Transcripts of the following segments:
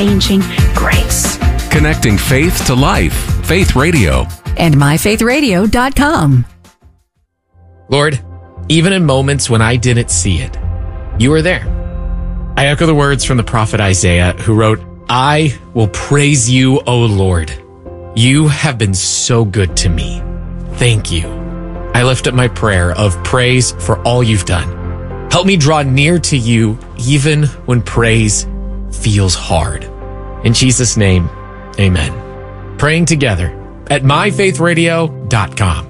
life-changing grace. Connecting faith to life. Faith Radio. And myfaithradio.com. Lord, even in moments when I didn't see it, you were there. I echo the words from the prophet Isaiah, who wrote, I will praise you, O Lord. You have been so good to me. Thank you. I lift up my prayer of praise for all you've done. Help me draw near to you even when praise feels hard. In Jesus' name, amen. Praying together at myfaithradio.com.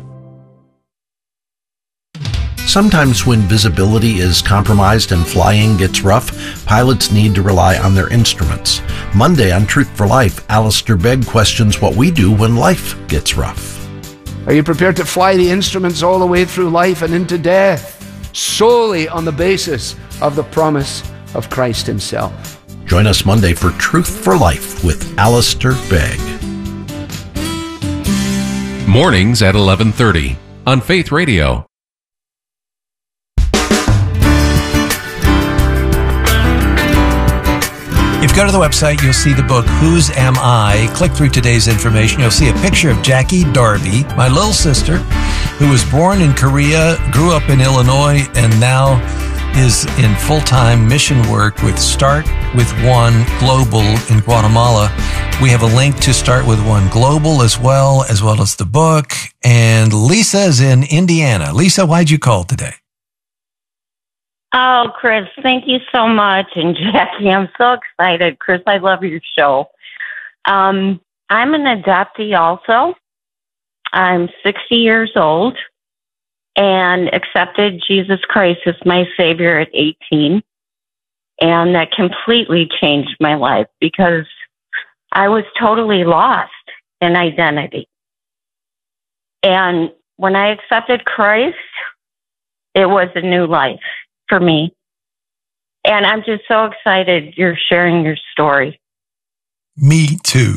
Sometimes when visibility is compromised and flying gets rough, pilots need to rely on their instruments. Monday on Truth for Life, Alistair Begg questions what we do when life gets rough. Are you prepared to fly the instruments all the way through life and into death, solely on the basis of the promise of Christ himself? Join us Monday for Truth for Life with Alistair Begg. Mornings at 11:30 on Faith Radio. If you go to the website, you'll see the book, Whose Am I? Click through today's information. You'll see a picture of Jackie Darby, my little sister, who was born in Korea, grew up in Illinois, and now is in full-time mission work with Start With One Global in Guatemala. We have a link to Start With One Global as well as the book. And Lisa is in Indiana. Lisa, why'd you call today? Oh, Chris, thank you so much. And Jackie, I'm so excited. Chris, I love your show. I'm an adoptee also. I'm 60 years old and accepted Jesus Christ as my Savior at 18. And that completely changed my life because I was totally lost in identity. And when I accepted Christ, it was a new life for me. And I'm just so excited you're sharing your story. Me too.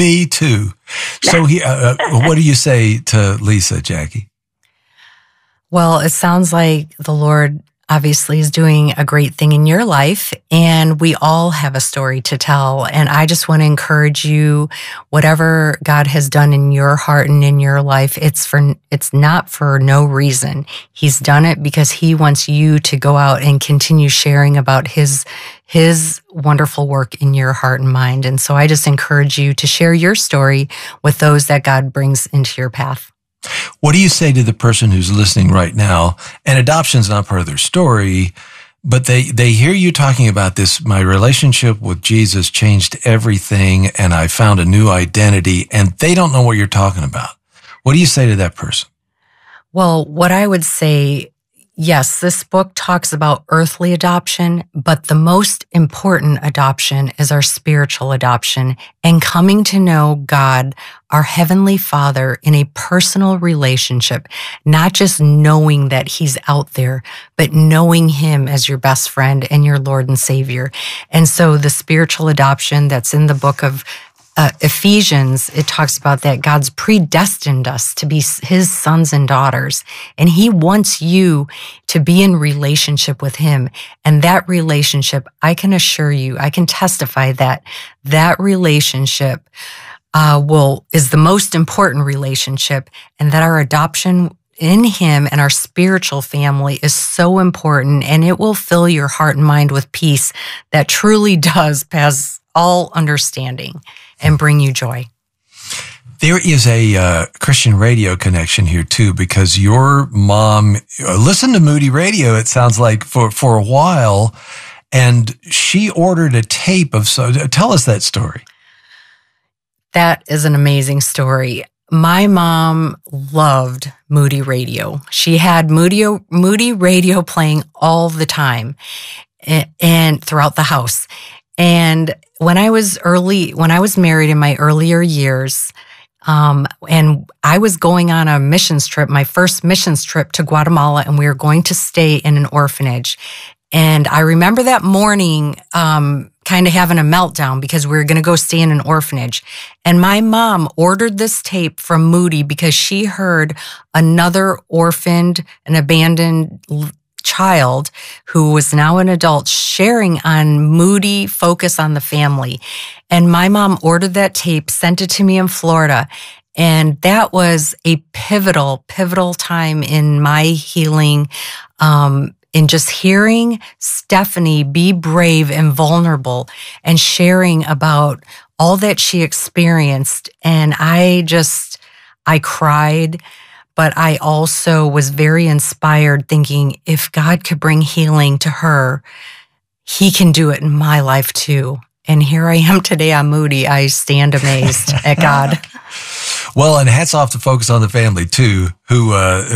So what do you say to Lisa, Jackie? Well, it sounds like the Lord obviously is doing a great thing in your life, and we all have a story to tell. And I just want to encourage you, whatever God has done in your heart and in your life, it's not for no reason. He's done it because he wants you to go out and continue sharing about his wonderful work in your heart and mind. And so I just encourage you to share your story with those that God brings into your path. What do you say to the person who's listening right now, and adoption's not part of their story, but they hear you talking about this, my relationship with Jesus changed everything, and I found a new identity, and they don't know what you're talking about. What do you say to that person? Well, what I would say, yes, this book talks about earthly adoption, but the most important adoption is our spiritual adoption and coming to know God, our Heavenly Father, in a personal relationship, not just knowing that He's out there, but knowing Him as your best friend and your Lord and Savior. And so the spiritual adoption that's in the book of Ephesians, it talks about that God's predestined us to be his sons and daughters, and he wants you to be in relationship with him. And that relationship, I can assure you, I can testify that relationship is the most important relationship, and that our adoption in him and our spiritual family is so important, and it will fill your heart and mind with peace that truly does pass all understanding and bring you joy. There is a Christian radio connection here too, because your mom listened to Moody Radio, it sounds like, for a while, and she ordered a tape of, so tell us that story. That is an amazing story. My mom loved Moody Radio. She had Moody Radio playing all the time and throughout the house. And when I was married in my earlier years, and I was going on a missions trip, my first missions trip to Guatemala, and we were going to stay in an orphanage. And I remember that morning, kind of having a meltdown because we were going to go stay in an orphanage. And my mom ordered this tape from Moody because she heard another orphaned and abandoned child who was now an adult sharing on Moody Focus on the Family. And my mom ordered that tape, sent it to me in Florida. And that was a pivotal time in my healing, in just hearing Stephanie be brave and vulnerable and sharing about all that she experienced. And I cried, but I also was very inspired, thinking if God could bring healing to her, He can do it in my life too. And here I am today on Moody. I stand amazed at God. Well, and hats off to Focus on the Family too, who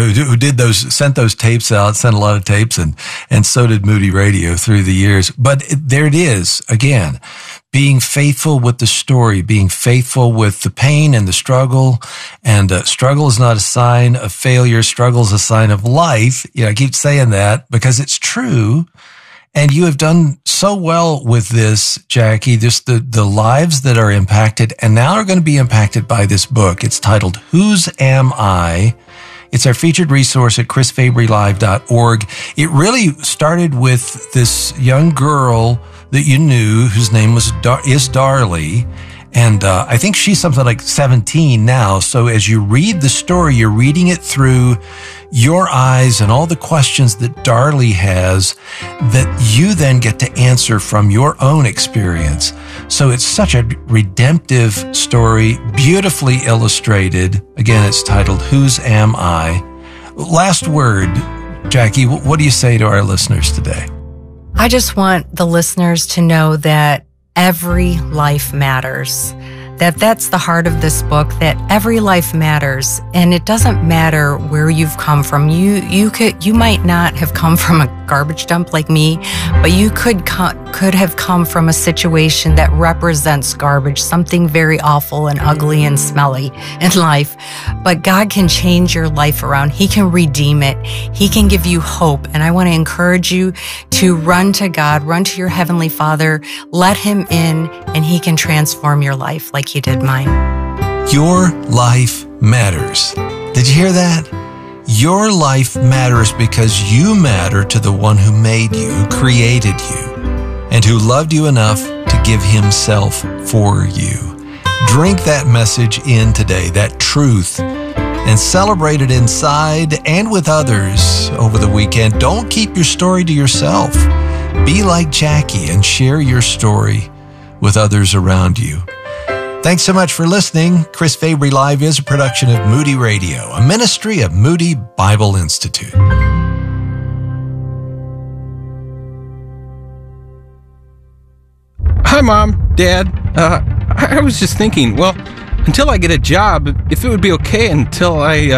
sent those tapes out, sent a lot of tapes, and so did Moody Radio through the years. But there it is again, being faithful with the story, being faithful with the pain and the struggle. And struggle is not a sign of failure. Struggle is a sign of life. I keep saying that because it's true. And you have done so well with this, Jackie, just the lives that are impacted and now are going to be impacted by this book. It's titled, Whose Am I? It's our featured resource at chrisfabrylive.org. It really started with this young girl that you knew whose name is Darlie. And I think she's something like 17 now. So as you read the story, you're reading it through your eyes and all the questions that Darlie has that you then get to answer from your own experience. So it's such a redemptive story, beautifully illustrated. Again, it's titled, Whose Am I? Last word, Jackie, what do you say to our listeners today? I just want the listeners to know that every life matters. That's the heart of this book, that every life matters. And it doesn't matter where you've come from. You might not have come from a garbage dump like me, but you could have come from a situation that represents garbage, something very awful and ugly and smelly in life. But God can change your life around. He can redeem it. He can give you hope. And I want to encourage you to run to God, run to your Heavenly Father, let Him in, and He can transform your life like He did mine. Your life matters. Did you hear that? Your life matters because you matter to the one who made you, who created you, and who loved you enough to give Himself for you. Drink that message in today, that truth, and celebrate it inside and with others over the weekend. Don't keep your story to yourself. Be like Jackie and share your story with others around you. Thanks so much for listening. Chris Fabry Live is a production of Moody Radio, a ministry of Moody Bible Institute. Hi, Mom, Dad. I was just thinking, until I get a job, if it would be okay until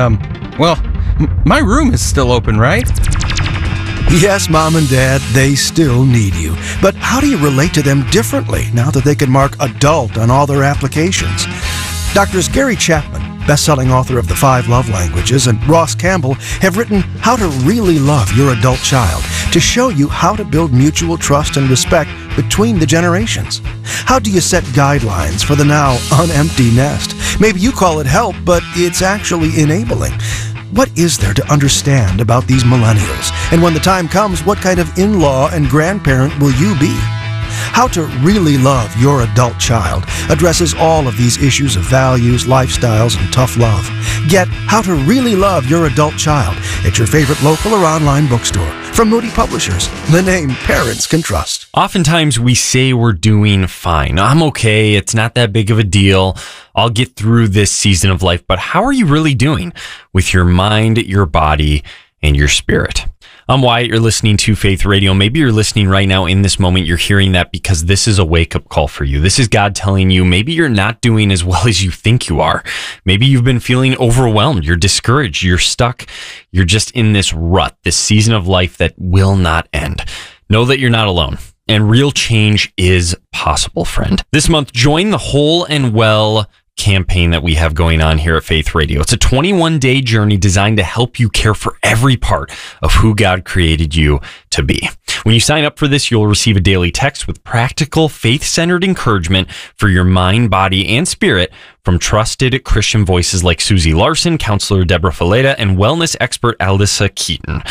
my room is still open, right? Yes, Mom and Dad, they still need you. But how do you relate to them differently now that they can mark adult on all their applications? Doctors Gary Chapman, best-selling author of The 5 Love Languages, and Ross Campbell have written How to Really Love Your Adult Child to show you how to build mutual trust and respect between the generations. How do you set guidelines for the now unempty nest? Maybe you call it help, but it's actually enabling. What is there to understand about these millennials? And when the time comes, what kind of in-law and grandparent will you be? How to Really Love Your Adult Child addresses all of these issues of values, lifestyles, and tough love. Get How to Really Love Your Adult Child at your favorite local or online bookstore. From Moody Publishers, the name parents can trust. Oftentimes we say we're doing fine. I'm okay. It's not that big of a deal. I'll get through this season of life. But how are you really doing with your mind, your body, and your spirit? I'm Wyatt. You're listening to Faith Radio. Maybe you're listening right now in this moment. You're hearing that because this is a wake-up call for you. This is God telling you maybe you're not doing as well as you think you are. Maybe you've been feeling overwhelmed. You're discouraged. You're stuck. You're just in this rut, this season of life that will not end. Know that you're not alone. And real change is possible, friend. This month, join the Whole and Well campaign that we have going on here at Faith Radio. It's a 21-day journey designed to help you care for every part of who God created you to be. When you sign up for this, you'll receive a daily text with practical, faith-centered encouragement for your mind, body, and spirit from trusted Christian voices like Susie Larson, counselor Deborah Fileta, and wellness expert Alyssa Keaton.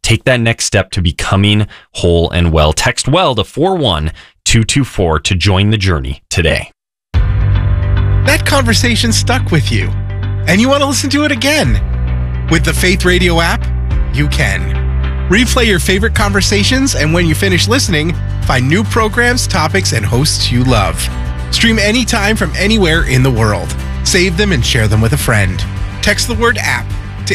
Take that next step to becoming whole and well. Text WELL to 41224 to join the journey today. That conversation stuck with you, and you want to listen to it again. With the Faith Radio app, you can. Replay your favorite conversations, and when you finish listening, find new programs, topics, and hosts you love. Stream anytime from anywhere in the world. Save them and share them with a friend. Text the word app to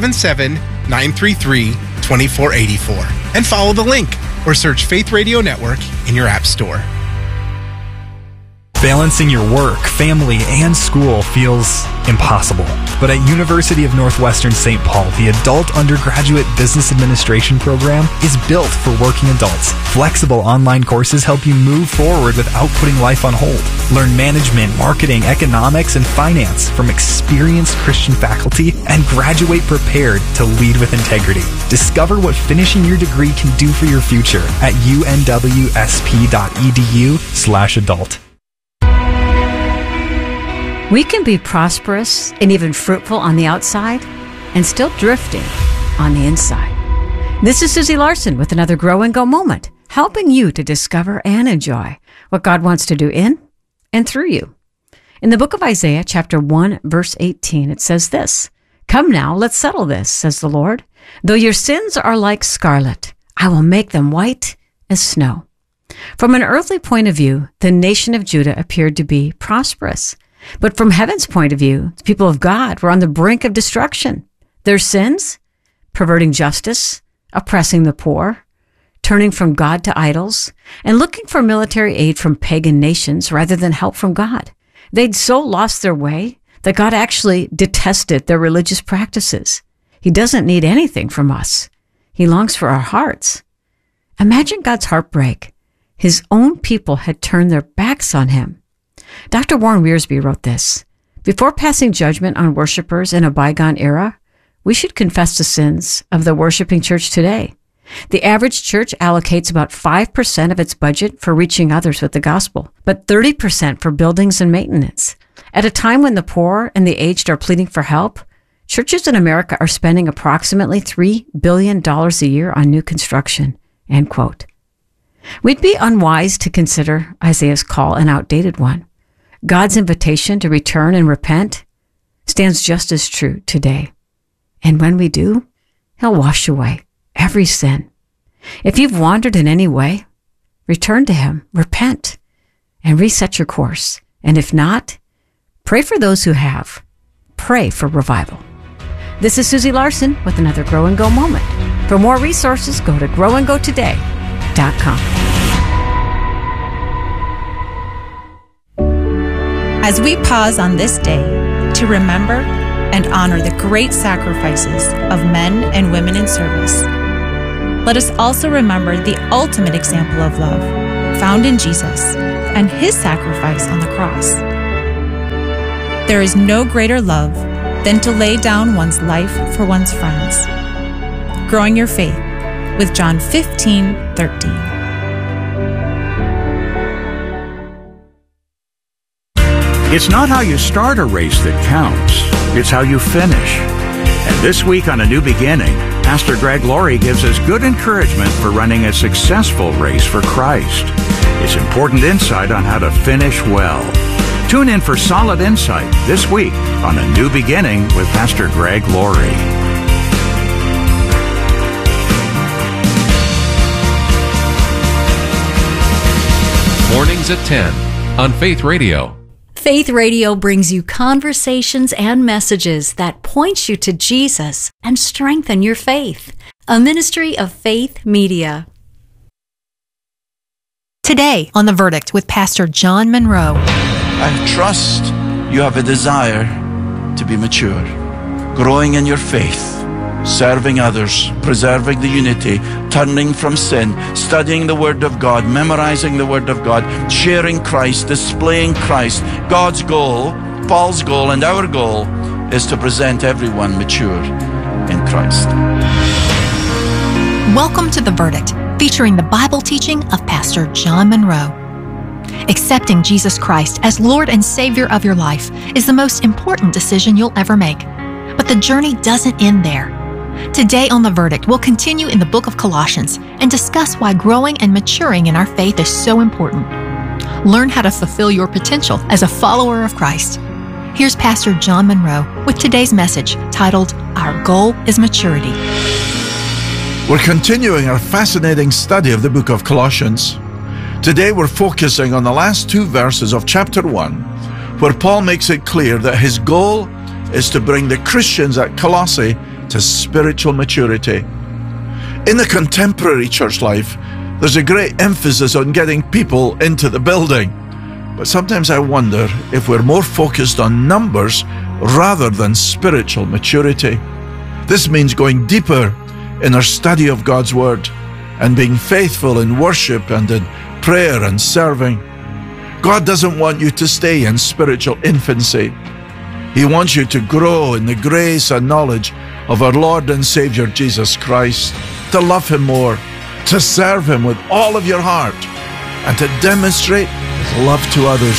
877-933-2484 and follow the link or search Faith Radio Network in your app store. Balancing your work, family, and school feels impossible. But at University of Northwestern St. Paul, the Adult Undergraduate Business Administration program is built for working adults. Flexible online courses help you move forward without putting life on hold. Learn management, marketing, economics, and finance from experienced Christian faculty and graduate prepared to lead with integrity. Discover what finishing your degree can do for your future at unwsp.edu/adult. We can be prosperous and even fruitful on the outside and still drifting on the inside. This is Susie Larson with another Grow and Go moment, helping you to discover and enjoy what God wants to do in and through you. In the book of Isaiah, chapter 1, verse 18, it says this, "Come now, let's settle this, says the Lord. Though your sins are like scarlet, I will make them white as snow." From an earthly point of view, the nation of Judah appeared to be prosperous. But from heaven's point of view, the people of God were on the brink of destruction. Their sins, perverting justice, oppressing the poor, turning from God to idols, and looking for military aid from pagan nations rather than help from God. They'd so lost their way that God actually detested their religious practices. He doesn't need anything from us. He longs for our hearts. Imagine God's heartbreak. His own people had turned their backs on him. Dr. Warren Wiersbe wrote this, "Before passing judgment on worshipers in a bygone era, we should confess the sins of the worshiping church today. The average church allocates about 5% of its budget for reaching others with the gospel, but 30% for buildings and maintenance. At a time when the poor and the aged are pleading for help, churches in America are spending approximately $3 billion a year on new construction." End quote. We'd be unwise to consider Isaiah's call an outdated one. God's invitation to return and repent stands just as true today. And when we do, He'll wash away every sin. If you've wandered in any way, return to Him, repent, and reset your course. And if not, pray for those who have. Pray for revival. This is Susie Larson with another Grow and Go moment. For more resources, go to growandgotoday.com. As we pause on this day to remember and honor the great sacrifices of men and women in service, let us also remember the ultimate example of love found in Jesus and His sacrifice on the cross. There is no greater love than to lay down one's life for one's friends. Growing your faith with John 15:13. It's not how you start a race that counts, it's how you finish. And this week on A New Beginning, Pastor Greg Laurie gives us good encouragement for running a successful race for Christ. It's important insight on how to finish well. Tune in for solid insight this week on A New Beginning with Pastor Greg Laurie. Mornings at 10 on Faith Radio. Faith Radio brings you conversations and messages that point you to Jesus and strengthen your faith. A ministry of Faith Media. Today on The Verdict with Pastor John Monroe. I trust you have a desire to be mature, growing in your faith, serving others, preserving the unity, turning from sin, studying the Word of God, memorizing the Word of God, sharing Christ, displaying Christ. God's goal, Paul's goal, and our goal is to present everyone mature in Christ. Welcome to The Verdict, featuring the Bible teaching of Pastor John Monroe. Accepting Jesus Christ as Lord and Savior of your life is the most important decision you'll ever make. But the journey doesn't end there. Today on The Verdict, we'll continue in the book of Colossians and discuss why growing and maturing in our faith is so important. Learn how to fulfill your potential as a follower of Christ. Here's Pastor John Monroe with today's message titled, Our Goal is Maturity. We're continuing our fascinating study of the book of Colossians. Today we're focusing on the last 2 verses of chapter 1, where Paul makes it clear that his goal is to bring the Christians at Colossae to spiritual maturity. In the contemporary church life, there's a great emphasis on getting people into the building. But sometimes I wonder if we're more focused on numbers rather than spiritual maturity. This means going deeper in our study of God's Word and being faithful in worship and in prayer and serving. God doesn't want you to stay in spiritual infancy. He wants you to grow in the grace and knowledge of our Lord and Savior Jesus Christ, to love Him more, to serve Him with all of your heart, and to demonstrate His love to others.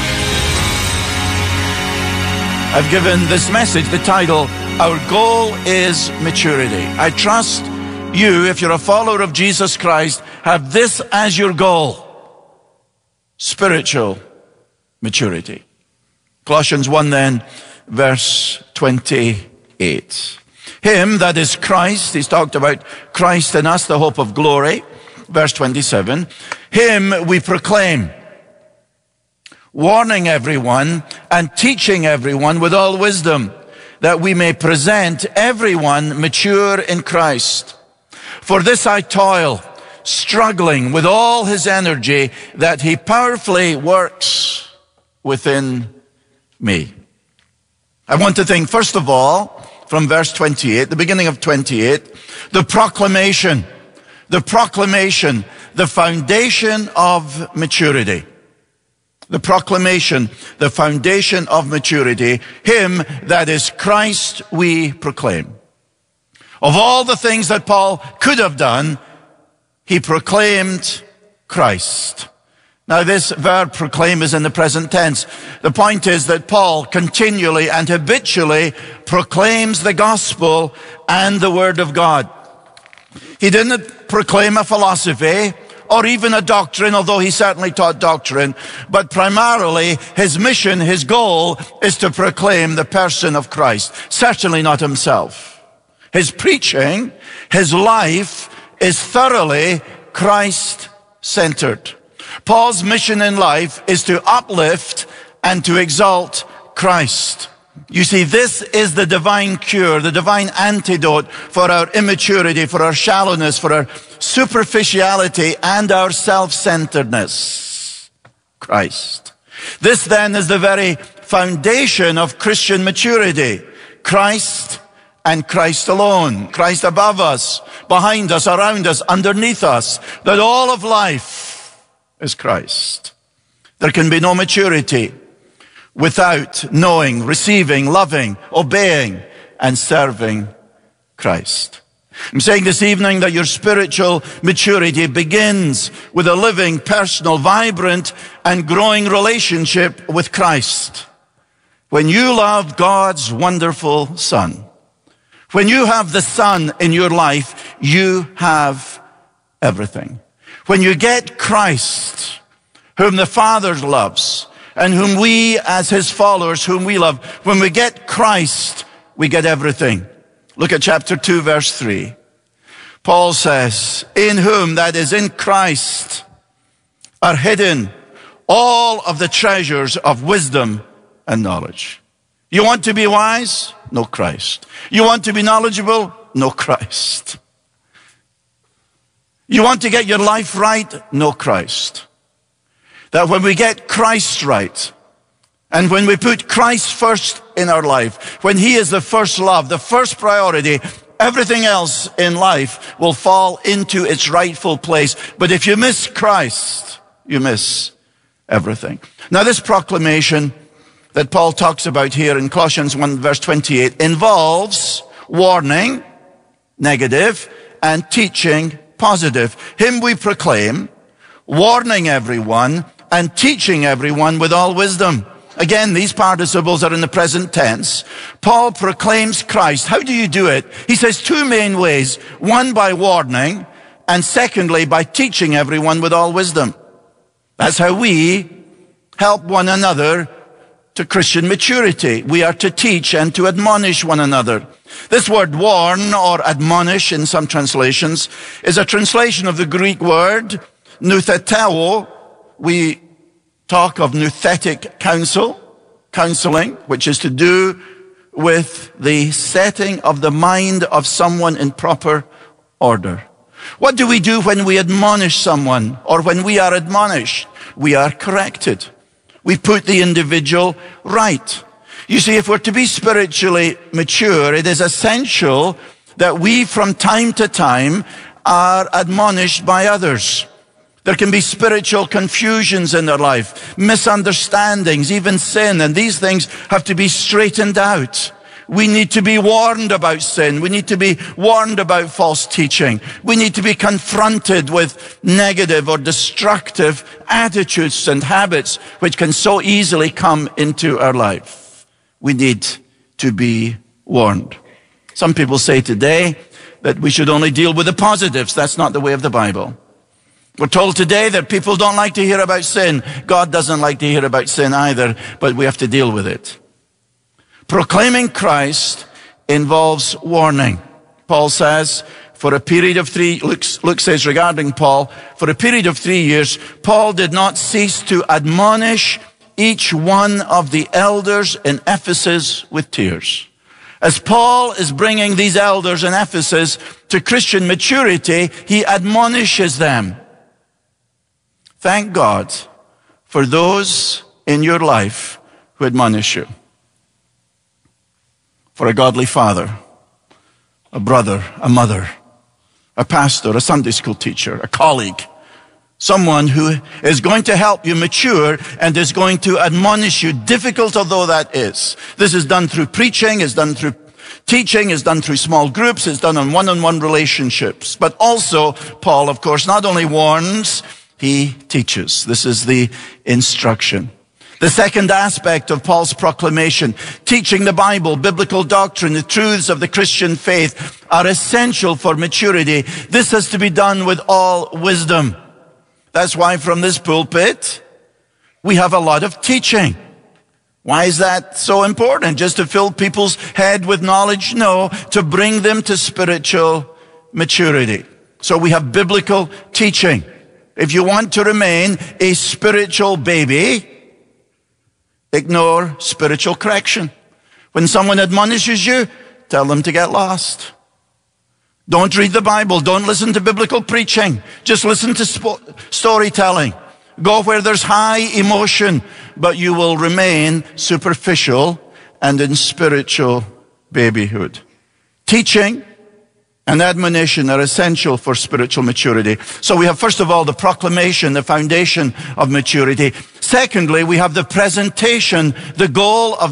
I've given this message the title, Our Goal is Maturity. I trust you, if you're a follower of Jesus Christ, have this as your goal: spiritual maturity. Colossians 1 then, verse 28. Him, that is Christ, he's talked about Christ in us, the hope of glory. Verse 27, him we proclaim, warning everyone and teaching everyone with all wisdom, that we may present everyone mature in Christ. For this I toil, struggling with all his energy that he powerfully works within me. I want to think, first of all, from verse 28, the beginning of 28, the proclamation, the foundation of maturity. The proclamation, the foundation of maturity. Him, that is Christ, we proclaim. Of all the things that Paul could have done, he proclaimed Christ. Now this verb proclaim is in the present tense. The point is that Paul continually and habitually proclaims the gospel and the word of God. He didn't proclaim a philosophy or even a doctrine, although he certainly taught doctrine, but primarily his mission, his goal is to proclaim the person of Christ, certainly not himself. His preaching, his life is thoroughly Christ-centered. Paul's mission in life is to uplift and to exalt Christ. You see, this is the divine cure, the divine antidote for our immaturity, for our shallowness, for our superficiality, and our self-centeredness. Christ. This then is the very foundation of Christian maturity. Christ and Christ alone. Christ above us, behind us, around us, underneath us. That all of life is Christ. There can be no maturity without knowing, receiving, loving, obeying, and serving Christ. I'm saying this evening that your spiritual maturity begins with a living, personal, vibrant, and growing relationship with Christ. When you love God's wonderful Son, when you have the Son in your life, you have everything. When you get Christ, whom the Father loves, and whom we as his followers, whom we love, when we get Christ, we get everything. Look at chapter 2, verse 3. Paul says, in whom, that is in Christ, are hidden all of the treasures of wisdom and knowledge. You want to be wise? Know Christ. You want to be knowledgeable? Know Christ. You want to get your life right? Know Christ. That when we get Christ right, and when we put Christ first in our life, when he is the first love, the first priority, everything else in life will fall into its rightful place. But if you miss Christ, you miss everything. Now this proclamation that Paul talks about here in Colossians 1 verse 28 involves warning, negative, and teaching, positive. Him we proclaim, warning everyone and teaching everyone with all wisdom. Again, these participles are in the present tense. Paul proclaims Christ. How do you do it? He says two main ways. One, by warning, and secondly, by teaching everyone with all wisdom. That's how we help one another to Christian maturity. We are to teach and to admonish one another. This word warn or admonish in some translations is a translation of the Greek word noutheteo. We talk of nouthetic counseling, which is to do with the setting of the mind of someone in proper order. What do we do when we admonish someone or when we are admonished? We are corrected. We put the individual right. You see, if we're to be spiritually mature, it is essential that we from time to time are admonished by others. There can be spiritual confusions in their life, misunderstandings, even sin, and these things have to be straightened out. We need to be warned about sin. We need to be warned about false teaching. We need to be confronted with negative or destructive attitudes and habits which can so easily come into our life. We need to be warned. Some people say today that we should only deal with the positives. That's not the way of the Bible. We're told today that people don't like to hear about sin. God doesn't like to hear about sin either, but we have to deal with it. Proclaiming Christ involves warning. Paul says, for a period of Luke says regarding Paul, for a period of 3 years, Paul did not cease to admonish each one of the elders in Ephesus with tears. As Paul is bringing these elders in Ephesus to Christian maturity, he admonishes them. Thank God for those in your life who admonish you. For a godly father, a brother, a mother, a pastor, a Sunday school teacher, a colleague, someone who is going to help you mature and is going to admonish you, difficult although that is. This is done through preaching, it's done through teaching, it's done through small groups, it's done on one-on-one relationships. But also, Paul, of course, not only warns, he teaches. This is the instruction. The second aspect of Paul's proclamation, teaching the Bible, biblical doctrine, the truths of the Christian faith are essential for maturity. This has to be done with all wisdom. That's why from this pulpit, we have a lot of teaching. Why is that so important? Just to fill people's head with knowledge? No, to bring them to spiritual maturity. So we have biblical teaching. If you want to remain a spiritual baby, ignore spiritual correction. When someone admonishes you, tell them to get lost. Don't read the Bible. Don't listen to biblical preaching. Just listen to storytelling. Go where there's high emotion, but you will remain superficial and in spiritual babyhood. Teaching and admonition are essential for spiritual maturity. So we have, first of all, the proclamation, the foundation of maturity. Secondly, we have the presentation, the goal of